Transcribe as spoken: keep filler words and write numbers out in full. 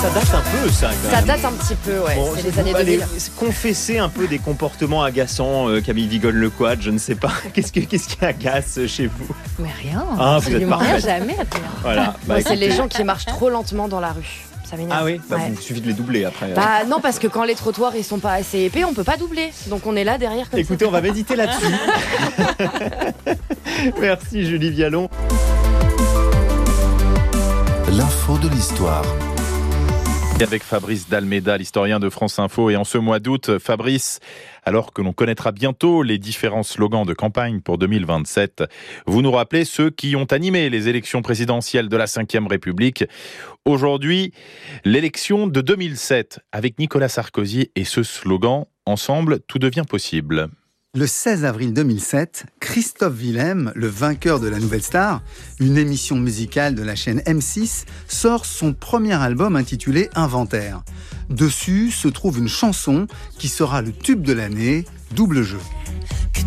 ça date un peu, ça, quand Ça même. date un petit peu, ouais. Bon, c'est vous les années deux allez mille. confesser un peu des comportements agaçants, euh, Camille Vigone-Lequat, je ne sais pas. Qu'est-ce, que, qu'est-ce qui agace chez vous? Mais rien. Ah, vous êtes Absolument rien, parfaite. jamais. rien. Voilà. Bah, Moi, c'est les écoutez. gens qui marchent trop lentement dans la rue. Ça m'énerve. Ah oui, bah, Ouais. il suffit de les doubler après. Bah non, parce que quand les trottoirs ils sont pas assez épais, on peut pas doubler. Donc on est là derrière comme Écoutez, ça. on va méditer là-dessus. Merci Julie Vialon. L'info de l'histoire. Avec Fabrice Dalméda, l'historien de France Info. Et en ce mois d'août, Fabrice, alors que l'on connaîtra bientôt les différents slogans de campagne pour deux mille vingt-sept, vous nous rappelez ceux qui ont animé les élections présidentielles de la cinquième République. Aujourd'hui, l'élection de deux mille sept, avec Nicolas Sarkozy et ce slogan « Ensemble, tout devient possible ». Le seize avril deux mille sept, Christophe Willem, le vainqueur de La Nouvelle Star, une émission musicale de la chaîne M six, sort son premier album intitulé Inventaire. Dessus se trouve une chanson qui sera le tube de l'année, Double Jeu.